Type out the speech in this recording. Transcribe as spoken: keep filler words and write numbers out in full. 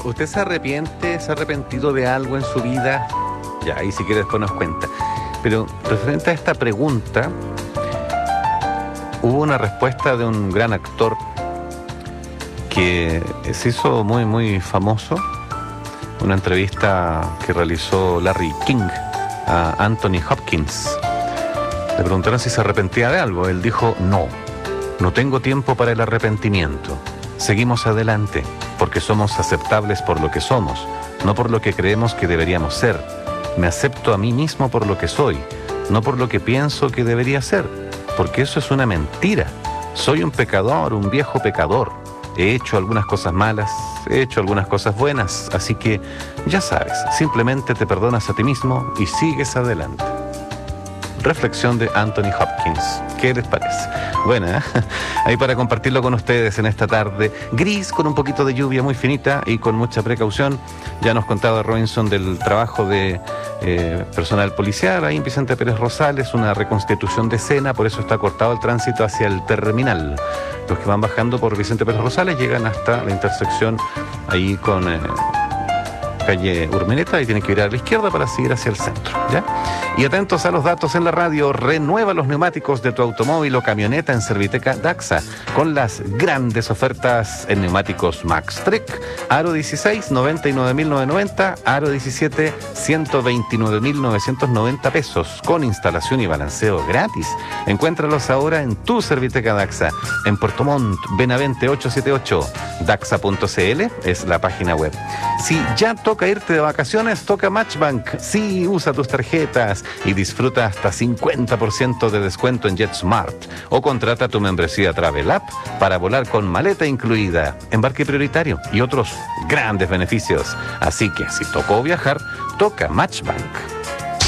¿usted se arrepiente, se ha arrepentido de algo en su vida? Ya, ahí si quiere después nos cuenta. Pero referente a esta pregunta, hubo una respuesta de un gran actor que se hizo muy, muy famoso. Una entrevista que realizó Larry King a Anthony Hopkins. Le preguntaron si se arrepentía de algo. Él dijo, no, no tengo tiempo para el arrepentimiento. Seguimos adelante, porque somos aceptables por lo que somos, no por lo que creemos que deberíamos ser. Me acepto a mí mismo por lo que soy, no por lo que pienso que debería ser, porque eso es una mentira. Soy un pecador, un viejo pecador. He hecho algunas cosas malas, he hecho algunas cosas buenas, así que ya sabes, simplemente te perdonas a ti mismo y sigues adelante. Reflexión de Anthony Hopkins. ¿Qué les parece? Bueno, ¿eh? Ahí para compartirlo con ustedes en esta tarde gris, con un poquito de lluvia muy finita y con mucha precaución. Ya nos contaba Robinson del trabajo de eh, personal policial ahí en Vicente Pérez Rosales, una reconstitución de escena, por eso está cortado el tránsito hacia el terminal. Los que van bajando por Vicente Pérez Rosales llegan hasta la intersección ahí con eh, calle Urmeneta y tienen que virar a la izquierda para seguir hacia el centro, ¿ya? Y atentos a los datos en la radio, renueva los neumáticos de tu automóvil o camioneta en Serviteca Daxa con las grandes ofertas en neumáticos Max Trek, aro dieciséis, noventa y nueve mil novecientos noventa, aro diecisiete, ciento veintinueve mil novecientos noventa pesos, con instalación y balanceo gratis. Encuéntralos ahora en tu Serviteca Daxa, en Puerto Montt, Benavente ochocientos setenta y ocho, daxa punto c l es la página web. Si ya toca irte de vacaciones, toca Matchbank. Sí, usa tus tarjetas y disfruta hasta cincuenta por ciento de descuento en JetSmart o contrata tu membresía Travel App para volar con maleta incluida, embarque prioritario y otros grandes beneficios. Así que si tocó viajar, toca Matchbank.